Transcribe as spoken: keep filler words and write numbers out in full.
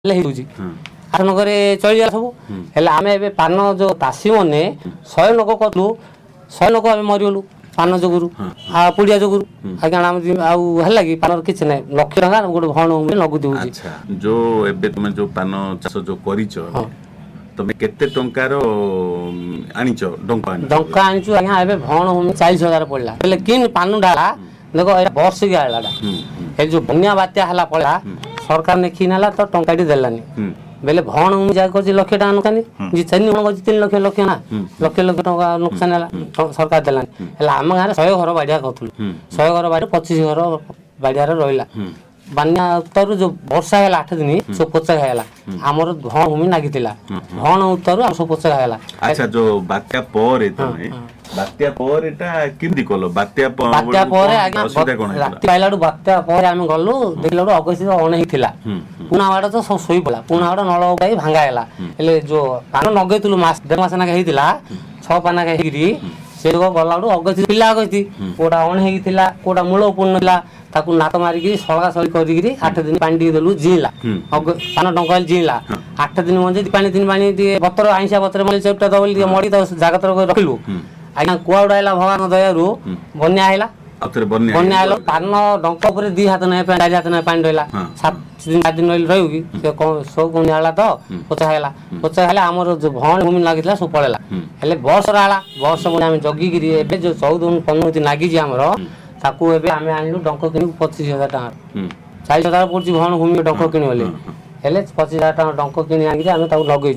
आठ नगरे चली गला सब हेल्ले आम ए पान जो चाषी मैंने शहे लोक कलु शहे लोक आम मरीगलु पान जोगुरु आ पुड़िया जोगुरु आगे कि पान किसी ना लक्ष टका गोटे भण लगु दे जो एबे तुम जो पान चाष जो करिच तुम केते टंकार आनिच डंका डंका आनिचु आज्ञा एबे भण भूमि चालीस हजार पड़ला हेल्ले किन पान डाला देखो ए वर्ष के आला ए जो बन्या बात्या हला पड़ा सरकार ने खी नाला तो टंकाटी देलानी बेले भण भूमि जा कर लक्ष टका नुकसानी जी तीन भण कर तीन लक्ष लक्ष ना लक्ष लक्ष टका नुकसान है सरकार देलानी हेल्ले आम गाँव शहे घर बाड़िया करूँ शहे घर बाड़ी पचिश घर बाड़िया रहा बान्या उत्तर जो वर्षा है आठ दिन सब पोचा खाला आमर भण भूमि नागी भण उत्तर सब पोचा खाला। अच्छा जो बात्या पर बात्या पर एटा किंदी कलो बात्या पर बात्या पर आज्ञा राति पाइलाडू बात्या पर आमे गलु देखलाडू अगस्त अणे थिला पुना वाडा तो सब सोई पला पुना वाडा नळ गाई भांगा हैला हेले जो पान नगेतुलु मास डेढ़ मास ना हेतिला छ पाना का हेगिरी से गलाडू अगस्त पिला अगस्त कोडा अणे हेगिथिला कोडा मूल पूर्णला ताकू नात मारिकी सळगा सळी करिकी आठ दिन पानी दी देलु जिला पान टंकाल जिला आठ दिन मंजे पानी दिन पानी दी बतर आइसा बतर मले चेपटा दबल दी मडी तो जागतर रखिलु आज्ञा कुआ उड़ाइला भगवान दयारु बन्या आइला बन्या आइला पान डंका ऊपर दी हाथ ना चारि हाथ ना पानी रहिला सात दिन आठ दिन रहिउ कि से सब बन्या आला तो पोचा हैला पोचा हैला हमर जो भण भूमि लागितला सब पळेला हेले वर्ष राला वर्ष बने हम जगी गिरी एबे जो चौदह पंद्रह दिन लागि जी हमर ताकू एबे आमे आनिलु डंको किनि पच्चीस हजार टका चालीस हजार पड़छि भण भूमि डंको किनि होले हेले पच्चीस हजार टका डंको किनि आनि आमे ताकू लगै